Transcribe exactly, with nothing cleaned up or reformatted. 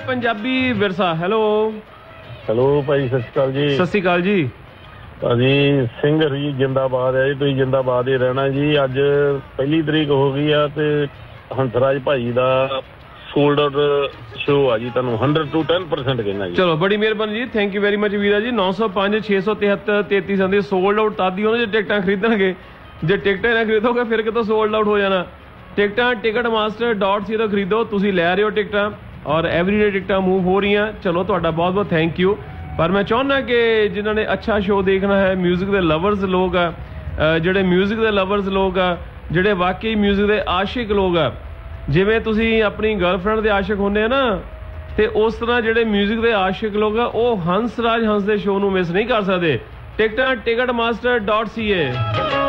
Punjabi Virsa. Hello hello भाई, सत श्री अकाल जी। सत श्री अकाल जी। भाजी सिंगर जी जिंदाबाद है जी, तुम जिंदाबाद ही रहना जी। अज पहली तरीक हो गई है ते हंसराज भाई दा सोल्ड आउट शो आ जी, तुहानू हंड्रड टू टेन परसेंट कहना जी। चलो बड़ी मेहरबानी जी, थैंक यू वेरी मच वीरा जी। नौ सौ पाँच छे सौ तिहत्तर तेती संदी सोल्ड आउट तादी होने जो टिकटा खरीदणगे, जे टिकटें ना खरीदोगे फिर कितों सोल्ड आउट हो जाना। टिकटा टिकट मास्टर डॉट सी तो खरीदो, तुसी लै रहे हो टिकटा और एवरीडे टिकटा मूव हो रही हैं। चलो तुहाडा बहुत बहुत थैंक यू। पर मैं चाहुंदा कि जिन्होंने अच्छा शो देखना है, म्यूजिक के लवर्स लोग आ, ਜਿਹੜੇ म्यूजिक के लवर्स लोग आ, ਜਿਹੜੇ वाकई म्यूजिक के आशिक लोग आ, जिवें तुसी अपनी गर्लफ्रेंड के आशिक होंदे ना, ते उस तरह ਜਿਹੜੇ म्यूजिक के आशिक लोग आ ਉਹ हंसराज हंस दे शो नूं मिस नहीं कर सकते। टिकटां टिकट मास्टर डॉट सी ए।